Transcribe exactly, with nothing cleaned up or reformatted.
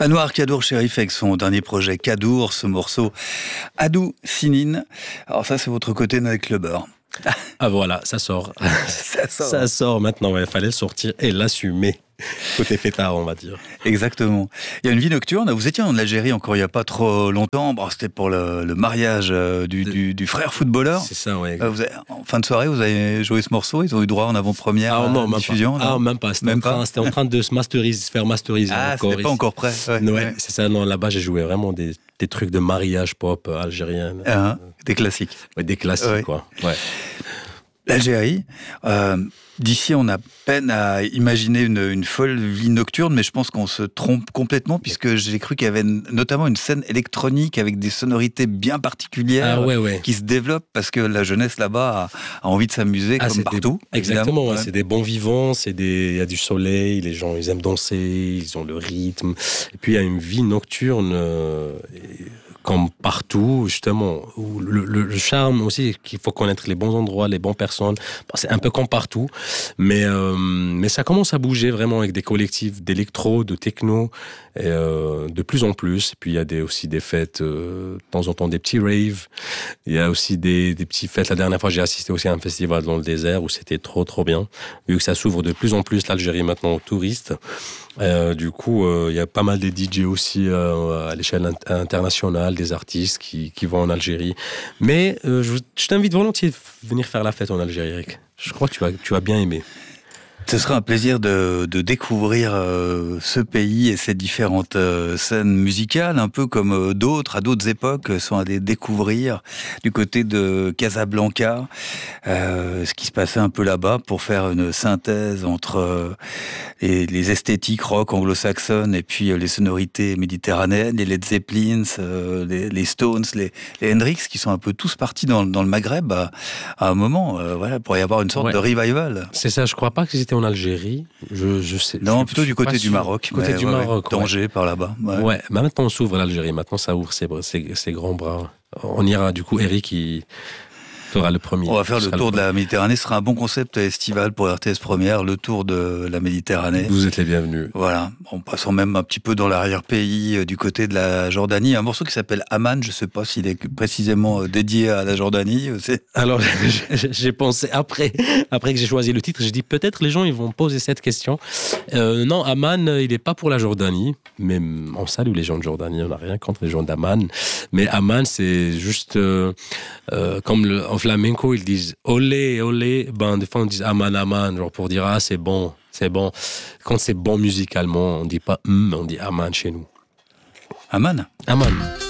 Anouar Kadour Cherif avec son dernier projet Kadour, ce morceau Adou Sinine. Alors ça, c'est votre côté night clubber. Ah voilà, ça sort. ça sort. Ça sort maintenant, il fallait le sortir et l'assumer. Côté fêtard, on va dire. Exactement. Il y a une vie nocturne. Vous étiez en Algérie encore il n'y a pas trop longtemps. Bon, c'était pour le, le mariage euh, du, de... du, du frère footballeur. C'est ça, oui. Euh, en fin de soirée, vous avez joué ce morceau. Ils ont eu droit en avant-première ah, non, à diffusion. Ah, même pas. C'était, même en, train, pas. C'était en train de se masteriser, se faire masteriser. Ah, encore. c'était pas encore prêt. Ouais, ouais, ouais. C'est ça. Non, là-bas, j'ai joué vraiment des, des trucs de mariage pop algérien. Ah, des classiques. Ouais, des classiques, ouais. quoi. Ouais. L'Algérie, euh, d'ici on a peine à imaginer une, une folle vie nocturne, mais je pense qu'on se trompe complètement puisque j'ai cru qu'il y avait notamment une scène électronique avec des sonorités bien particulières ah ouais, ouais. qui se développent parce que la jeunesse là-bas a, a envie de s'amuser ah, comme partout. Des, exactement, ouais. C'est des bons vivants, c'est des, il y a du soleil, les gens ils aiment danser, ils ont le rythme, et puis il y a une vie nocturne. Euh, et... comme partout, justement, où le, le, le charme aussi, qu'il faut connaître les bons endroits, les bonnes personnes. Bon, c'est un peu comme partout, mais euh, mais ça commence à bouger vraiment avec des collectifs d'électro, de techno, et, euh, de plus en plus. Et puis il y a des, aussi des fêtes, euh, de temps en temps des petits raves. Il y a aussi des, des petits fêtes. La dernière fois, j'ai assisté aussi à un festival dans le désert où c'était trop trop bien. Vu que ça s'ouvre de plus en plus l'Algérie maintenant aux touristes. Euh, du coup, euh, il y a pas mal de D J aussi euh, à l'échelle internationale, des artistes qui, qui vont en Algérie. Mais euh, je, je t'invite volontiers à venir faire la fête en Algérie, Eric. Je crois que tu vas, tu vas bien aimer. Ce sera un plaisir de, de découvrir euh, ce pays et ses différentes euh, scènes musicales, un peu comme euh, d'autres, à d'autres époques, sont à les découvrir du côté de Casablanca, euh, ce qui se passait un peu là-bas pour faire une synthèse entre euh, les, les esthétiques rock anglo-saxonnes et puis euh, les sonorités méditerranéennes, les Led Zeppelin, euh, les, les Stones, les, les Hendrix, qui sont un peu tous partis dans, dans le Maghreb à, à un moment, euh, voilà, pour y avoir une sorte ouais. de revival. C'est ça, je crois pas qu'ils étaient en Algérie, je, je sais. Non, je, plutôt je du côté du sûr. Maroc. Côté mais, du ouais, Maroc, ouais. ouais. Tanger par là-bas. Ouais. ouais, mais maintenant on s'ouvre l'Algérie, maintenant ça ouvre ses, ses, ses grands bras. On ira, du coup, Eric, il sera le premier. On va faire le tour le de la Méditerranée, ce sera un bon concept estival pour R T S Première, le tour de la Méditerranée. Vous êtes les bienvenus. Voilà, en passant même un petit peu dans l'arrière-pays, du côté de la Jordanie. Un morceau qui s'appelle Amman, je ne sais pas s'il est précisément dédié à la Jordanie. C'est... Alors, j'ai pensé, après, après que j'ai choisi le titre, j'ai dit peut-être les gens ils vont poser cette question. Euh, non, Amman, il n'est pas pour la Jordanie, mais on salue les gens de Jordanie, on n'a rien contre les gens d'Amman. Mais Amman, c'est juste euh, euh, comme le, en flamenco, ils disent olé, olé, ben des fois on dit Amman, Amman, genre pour dire ah c'est bon, c'est bon. Quand c'est bon musicalement, on dit pas hum, on dit Amman chez nous. Amman. Amman.